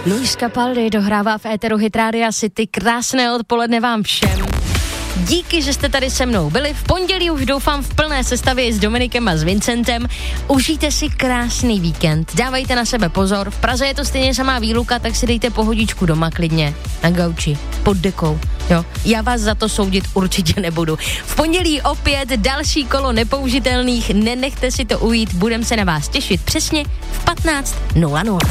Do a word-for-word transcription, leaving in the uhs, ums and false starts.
Luis Capaldi dohrává v éteru Hit Rádia City. Krásné odpoledne vám všem. Díky, že jste tady se mnou byli. V pondělí už doufám v plné sestavě s Dominikem a s Vincentem. Užijte si krásný víkend. Dávejte na sebe pozor. V Praze je to stejně samá výluka, tak si dejte pohodičku doma klidně. Na gauči, pod dekou. Jo, já vás za to soudit určitě nebudu. V pondělí opět další kolo nepoužitelných. Nenechte si to ujít. Budem se na vás těšit přesně v patnáct nula nula.